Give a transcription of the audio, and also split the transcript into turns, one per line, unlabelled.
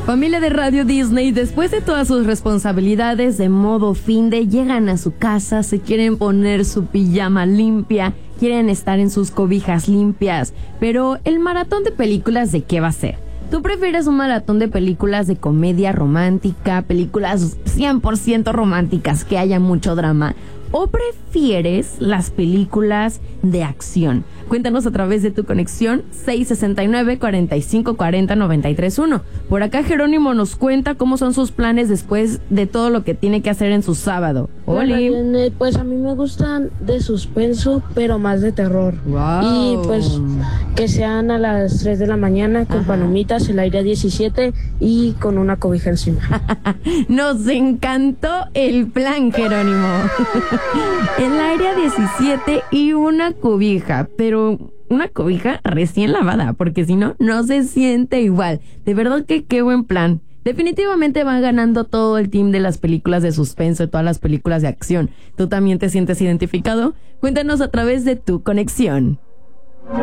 Familia de Radio Disney, después de todas sus responsabilidades de modo finde, llegan a su casa, se quieren poner su pijama limpia, quieren estar en sus cobijas limpias, pero el maratón de películas, ¿de qué va a ser? ¿Tú prefieres un maratón de películas de comedia romántica, películas 100% románticas, que haya mucho drama? ¿O prefieres las películas de acción? Cuéntanos a través de tu conexión 669-4540-931. Por acá Jerónimo nos cuenta cómo son sus planes después de todo lo que tiene que hacer en su sábado.
Oli. Pues a mí me gustan de suspenso, pero más de terror.
Wow.
Y pues que sean a las 3 de la mañana con palomitas, el aire a 17 y con una cobija encima.
Nos encantó el plan, Jerónimo. El aire a 17 y una cobija, pero una cobija recién lavada, porque si no, no se siente igual. De verdad que qué buen plan. Definitivamente va ganando todo el team de las películas de suspenso, todas las películas de acción. ¿Tú también te sientes identificado? Cuéntanos a través de tu conexión.